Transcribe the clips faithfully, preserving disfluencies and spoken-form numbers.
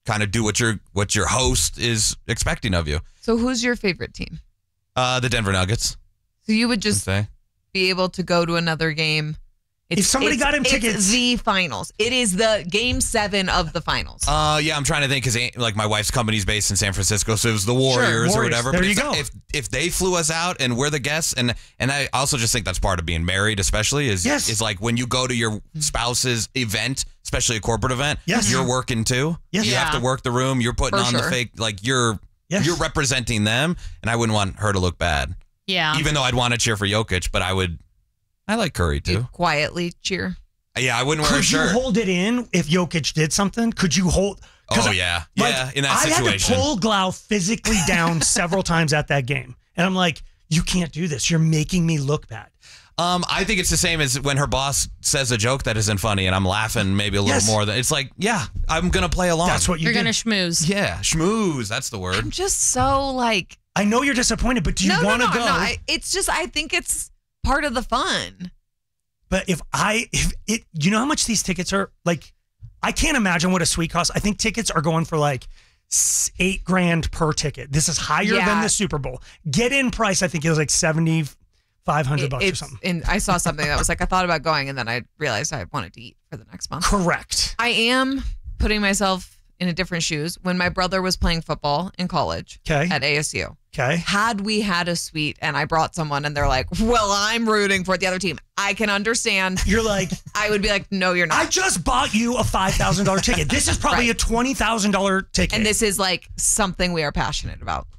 kind of do what your what your host is expecting of you. So who's your favorite team? Uh, the Denver Nuggets. So you would just say. be able to go to another game. It's, If somebody it's, got him it's tickets- the finals. It is the game seven of the finals. Uh, yeah, I'm trying to think because like my wife's company's based in San Francisco, so it was the Warriors, Warriors. or whatever. There but you if, go. if if they flew us out and we're the guests, and and I also just think that's part of being married, especially is Yes. is like when you go to your spouse's event, especially a corporate event. Yes. You're working too. Yes. You have Yeah. to work the room. You're putting For on sure. the fake, like you're Yes. you're representing them, and I wouldn't want her to look bad. Yeah. Even though I'd want to cheer for Jokic, but I would. I like Curry too. You quietly cheer. Yeah, I wouldn't wear a Could you shirt. hold it in if Jokic did something? Could you hold? 'cause Oh I- yeah, like, yeah. In that I situation, had to pull Glau physically down several times at that game, and I'm like, you can't do this. You're making me look bad. Um, I think it's the same as when her boss says a joke that isn't funny, and I'm laughing maybe a little Yes. more than it's like, yeah, I'm gonna play along. That's what you You're do. going to schmooze. Yeah, schmooze. That's the word. I'm just so like. I know you're disappointed, but do you no, no, want to no, go? no. I, it's just I think it's part of the fun. But if I, if it, you know how much these tickets are? Like, I can't imagine what a suite costs. I think tickets are going for like s- eight grand per ticket. This is higher Yeah. than the Super Bowl. Get in price, I think it was like seventy five hundred It- bucks or it's- something. And I saw something that was like I thought about going, and then I realized I wanted to eat for the next month. Correct. I am putting myself in a different shoes. When my brother was playing football in college Okay. at A S U, Okay. had we had a suite and I brought someone and they're like, well, I'm rooting for the other team, I can understand. You're like, I would be like, no, you're I not. just bought you a five thousand dollars ticket. This is probably Right. a twenty thousand dollars ticket. And this is like something we are passionate about.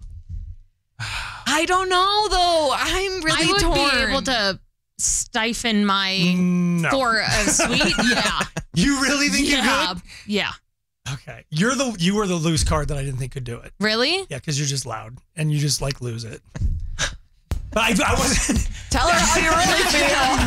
I don't know though. I'm really I would torn. be able to stifle my no. for a suite. Yeah. You really think yeah. you could? Yeah. Okay. You're the you were the loose card that I didn't think could do it. Really? Yeah, because you're just loud and you just like lose it. But I, I wasn't. Tell her how you really feel.